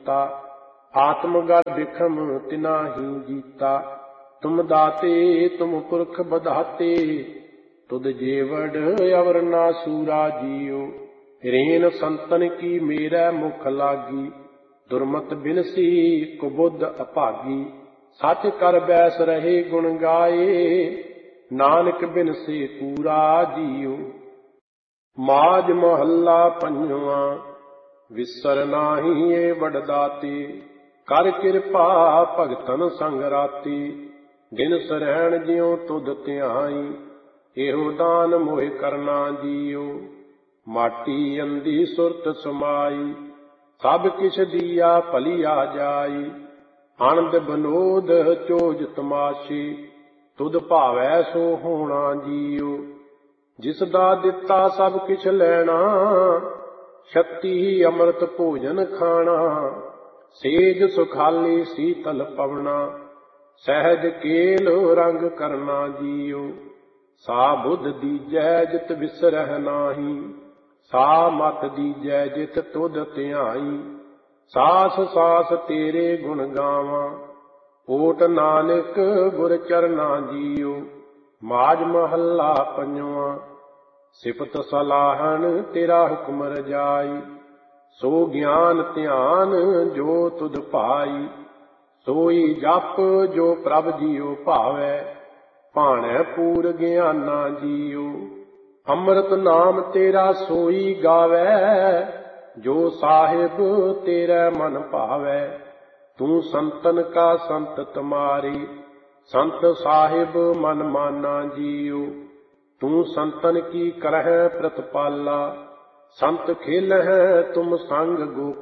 ਕੀਤਾ। आत्मगत बिखम तिना ही जीता। तुम दाते तुम पुरख बधाते, तुद जेवड़ अवर ना सूरा जियो। रेन संतन की मेरे मुख लागी, दुर्मत बिनसी कुबुद्ध अभागी। सच कर बैस रहे गुण गाए, नानक बिनसे पूरा जियो। माज महला पंजवा, विसर नाही ये वडदाते। कर किरपा भगतन संग राती, दिन सरहण जियो तुध ध्याई। एहो दान मोहि करना जियो, माटी अंधी सुरत समाई। सब किछ दिया भलिया जाई, आनंद बनोद चोज तमाशी। तुध भावै सो होना जियो, जिसदा दिता सब किछ लैना। शक्ति अमृत भोजन खाना, सेज सुखाली शीतल पवना। सहज केल रंग करना जियो, सा बुध दीजै जित विसरह नाही। सा मत दीजै जित तुध ध्याई। सास सास तेरे गुण गावां, ओट नानक गुर चरना जियो। माज महला पंजवा, सिफत सलाहन तेरा हुक्म रजाई। सो ज्ञान ध्यान जो तुध पाई, सोई जप जो प्रभ जियो भावै। भाणै पूर ज्ञाना जियो, अमृत नाम तेरा सोई गावै। जो साहिब तेरे मन भावै, तू संतन का संत तुम्हारी। संत साहिब मन माना जियो, तू संतन की करह प्रतिपाला। संत खेलह तुम संग गो